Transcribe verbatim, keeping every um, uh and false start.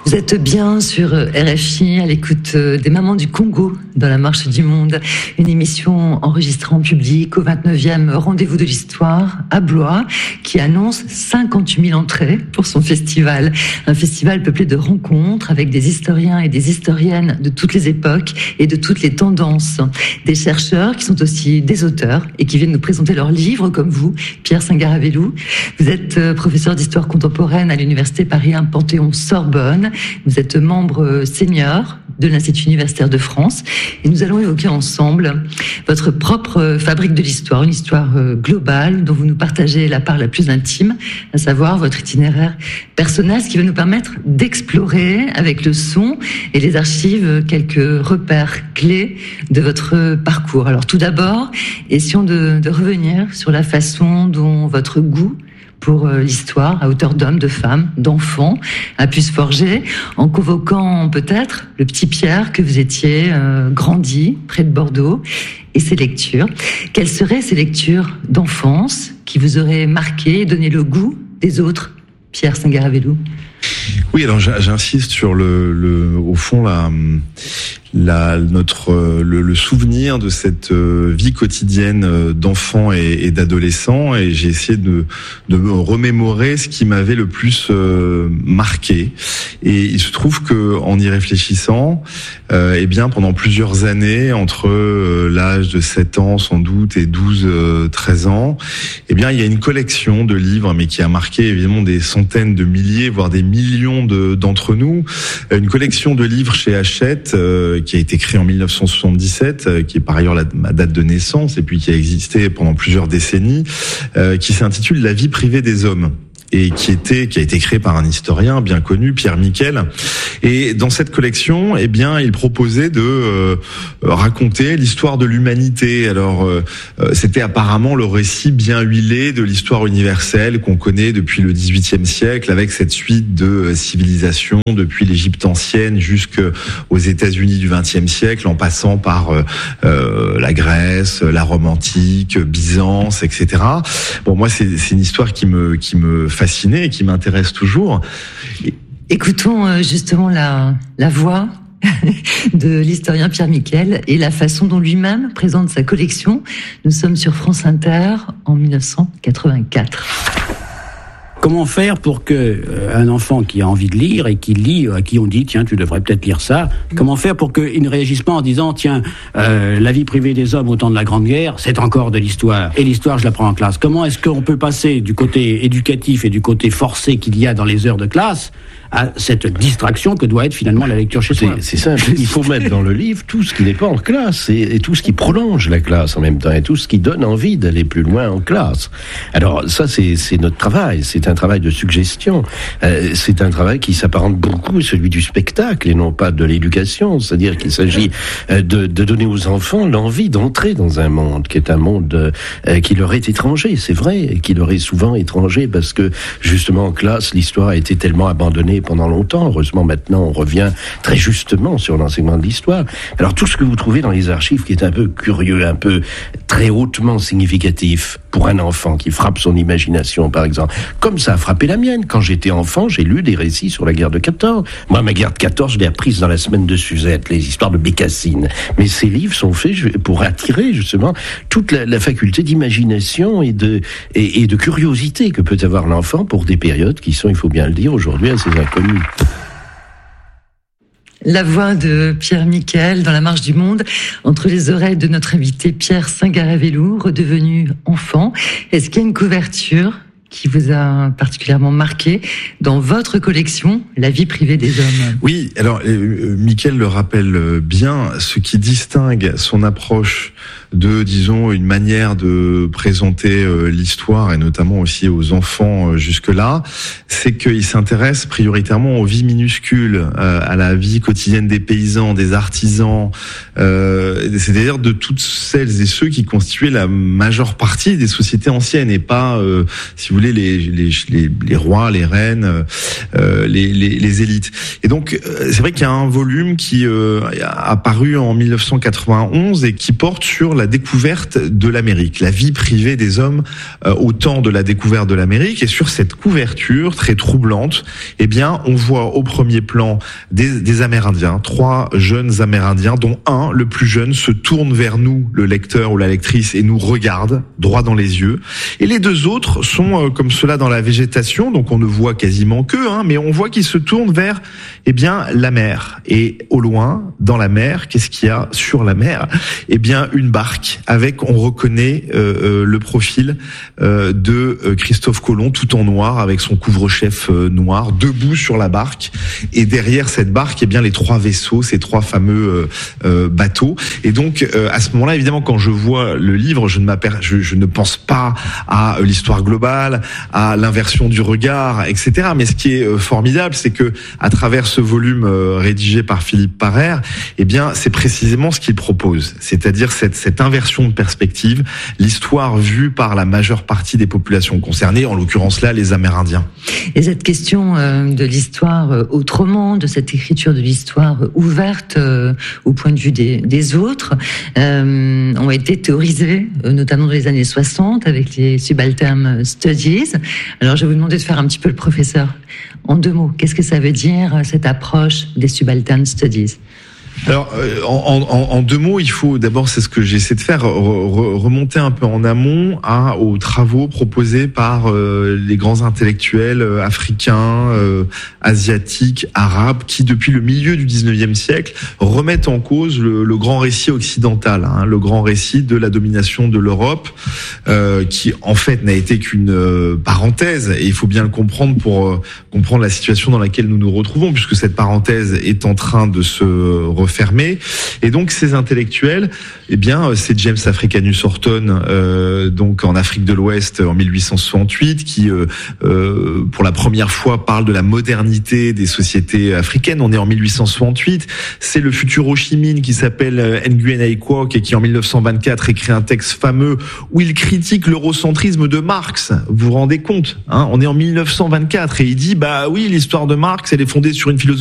Vous êtes bien sur R F I à l'écoute des Mamans du Congo dans la Marche du Monde, une émission enregistrée en public au vingt-neuvième Rendez-vous de l'Histoire à Blois qui annonce cinquante-huit mille entrées pour son festival. Un festival peuplé de rencontres avec des historiens et des historiennes de toutes les époques et de toutes les tendances. Des chercheurs qui sont aussi des auteurs et qui viennent nous présenter leurs livres comme vous, Pierre Singaravelou. Vous êtes professeur d'histoire contemporaine à l'Université Paris un Panthéon-Sorbonne. Vous êtes membre senior de l'Institut universitaire de France et nous allons évoquer ensemble votre propre fabrique de l'histoire, une histoire globale dont vous nous partagez la part la plus intime, à savoir votre itinéraire personnel, ce qui va nous permettre d'explorer avec le son et les archives quelques repères clés de votre parcours. Alors tout d'abord, essayons de, de revenir sur la façon dont votre goût pour l'histoire, à hauteur d'hommes, de femmes, d'enfants, a pu se forger en convoquant peut-être le petit Pierre que vous étiez euh, grandi près de Bordeaux et ses lectures. Quelles seraient ces lectures d'enfance qui vous auraient marqué et donné le goût des autres, Pierre Singaravelou? Oui, alors j'insiste sur le, le au fond la, la notre le, le souvenir de cette vie quotidienne d'enfants et, et d'adolescents, et j'ai essayé de de me remémorer ce qui m'avait le plus euh, marqué. Et il se trouve que en y réfléchissant, euh, eh bien pendant plusieurs années, entre euh, l'âge de sept ans sans doute et douze treize ans, eh bien il y a une collection de livres, mais qui a marqué évidemment des centaines de milliers, voire des millions de, d'entre nous, une collection de livres chez Hachette euh, qui a été créée en dix-neuf cent soixante-dix-sept, euh, qui est par ailleurs la, ma date de naissance et puis qui a existé pendant plusieurs décennies, euh, qui s'intitule La vie privée des hommes, et qui était qui a été créé par un historien bien connu, Pierre Miquel. Et dans cette collection, eh bien, il proposait de euh, raconter l'histoire de l'humanité. Alors, euh, c'était apparemment le récit bien huilé de l'histoire universelle qu'on connaît depuis le dix-huitième siècle, avec cette suite de civilisations depuis l'Égypte ancienne jusqu'aux États-Unis du vingtième siècle, en passant par euh, euh, la Grèce, la Rome antique, Byzance, et cetera. Bon, moi, c'est, c'est une histoire qui me qui me fasciné et qui m'intéresse toujours. Écoutons justement la, la voix de l'historien Pierre Miquel et la façon dont lui-même présente sa collection. Nous sommes sur France Inter en dix-neuf cent quatre-vingt-quatre. Comment faire pour que euh, un enfant qui a envie de lire et qui lit, à qui on dit tiens tu devrais peut-être lire ça, comment faire pour qu'il ne réagisse pas en disant tiens euh, la vie privée des hommes au temps de la Grande Guerre c'est encore de l'histoire et l'histoire je l'apprends en classe. Comment est-ce qu'on peut passer du côté éducatif et du côté forcé qu'il y a dans les heures de classe à cette distraction que doit être finalement la lecture chez soi? C'est simple, il faut mettre dans le livre tout ce qui n'est pas en classe et, et tout ce qui prolonge la classe en même temps et tout ce qui donne envie d'aller plus loin en classe. Alors ça c'est, c'est notre travail, c'est un travail de suggestion, euh, c'est un travail qui s'apparente beaucoup à celui du spectacle et non pas de l'éducation, c'est-à-dire qu'il s'agit euh, de, de donner aux enfants l'envie d'entrer dans un monde qui est un monde euh, qui leur est étranger, c'est vrai, qui leur est souvent étranger parce que justement en classe l'histoire a été tellement abandonnée pendant longtemps. Heureusement, maintenant, on revient très justement sur l'enseignement de l'histoire. Alors, tout ce que vous trouvez dans les archives qui est un peu curieux, un peu très hautement significatif pour un enfant qui frappe son imagination, par exemple, comme ça a frappé la mienne. Quand j'étais enfant, j'ai lu des récits sur la guerre de quatorze. Moi, ma guerre de quatorze, je l'ai apprise dans la semaine de Suzette, les histoires de Bécassine. Mais ces livres sont faits pour attirer, justement, toute la, la faculté d'imagination et de, et, et de curiosité que peut avoir l'enfant pour des périodes qui sont, il faut bien le dire, aujourd'hui assez inconnues. La voix de Pierre Miquel dans la Marche du Monde, entre les oreilles de notre invité Pierre Singaravelou, redevenu enfant. Est-ce qu'il y a une couverture qui vous a particulièrement marqué dans votre collection, La vie privée des hommes? Oui, alors euh, Miquel le rappelle bien, ce qui distingue son approche de, disons, une manière de présenter euh, l'histoire, et notamment aussi aux enfants euh, jusque-là, c'est qu'il s'intéresse prioritairement aux vies minuscules, euh, à la vie quotidienne des paysans, des artisans, euh, c'est-à-dire de toutes celles et ceux qui constituaient la majeure partie des sociétés anciennes, et pas, euh, si vous voulez, les, les, les, les rois, les reines, euh, les, les, les élites. Et donc, c'est vrai qu'il y a un volume qui euh, a apparu en dix-neuf cent quatre-vingt-onze et qui porte sur la la découverte de l'Amérique, la vie privée des hommes euh, au temps de la découverte de l'Amérique. Et sur cette couverture très troublante, eh bien, on voit au premier plan des, des Amérindiens, trois jeunes Amérindiens, dont un, le plus jeune, se tourne vers nous, le lecteur ou la lectrice, et nous regarde droit dans les yeux. Et les deux autres sont euh, comme cela dans la végétation, donc on ne voit quasiment qu'eux, hein, mais on voit qu'ils se tournent vers, eh bien, la mer. Et au loin, dans la mer, qu'est-ce qu'il y a sur la mer? Eh bien, une barque avec, on reconnaît euh, euh, le profil euh, de euh, Christophe Colomb, tout en noir, avec son couvre-chef euh, noir, debout sur la barque. Et derrière cette barque, eh bien, les trois vaisseaux, ces trois fameux euh, euh, bateaux. Et donc, euh, à ce moment-là, évidemment, quand je vois le livre, je ne m'aper... je, je ne pense pas à l'histoire globale, à l'inversion du regard, et cetera. Mais ce qui est euh, formidable, c'est que à travers ce volume euh, rédigé par Philippe Parrer, eh bien, c'est précisément ce qu'il propose, c'est-à-dire cette, cette inversion de perspective, l'histoire vue par la majeure partie des populations concernées, en l'occurrence là, les Amérindiens. Et cette question euh, de l'histoire euh, autrement, de cette écriture de l'histoire euh, ouverte euh, au point de vue des, des autres, euh, ont été théorisées, euh, notamment dans les années soixante, avec les Subaltern Studies. Alors, je vais vous demander de faire un petit peu le professeur. En deux mots, qu'est-ce que ça veut dire, cette approche des Subaltern Studies ? Alors, en, en, en deux mots, il faut d'abord, c'est ce que j'essaie de faire, re, remonter un peu en amont à, aux travaux proposés par euh, les grands intellectuels euh, africains, euh, asiatiques, arabes, qui depuis le milieu du dix-neuvième siècle remettent en cause le, le grand récit occidental, hein, le grand récit de la domination de l'Europe, euh, qui en fait n'a été qu'une euh, parenthèse, et il faut bien le comprendre pour euh, comprendre la situation dans laquelle nous nous retrouvons, puisque cette parenthèse est en train de se refermer. Et donc ces intellectuels, eh bien c'est James Africanus Horton, euh, donc en Afrique de l'Ouest en mille huit cent soixante-huit, qui euh, euh, pour la première fois parle de la modernité des sociétés africaines. On est en mille huit cent soixante-huit. C'est le futur Ho Chi Minh qui s'appelle Nguyen Ai Quoc et qui en mille neuf cent vingt-quatre écrit un texte fameux où il critique l'eurocentrisme de Marx. Vous vous rendez compte, hein? On est en mille neuf cent vingt-quatre et il dit bah oui, l'histoire de Marx elle est fondée sur une philosophie